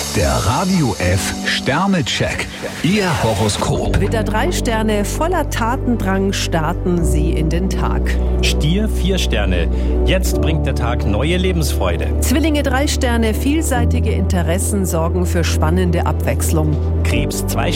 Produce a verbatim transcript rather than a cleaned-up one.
Der Radio F Sternecheck. Ihr Horoskop. Widder drei Sterne, voller Tatendrang starten Sie in den Tag. Stier vier Sterne. Jetzt bringt der Tag neue Lebensfreude. Zwillinge drei Sterne, vielseitige Interessen sorgen für spannende Abwechslung. Krebs zwei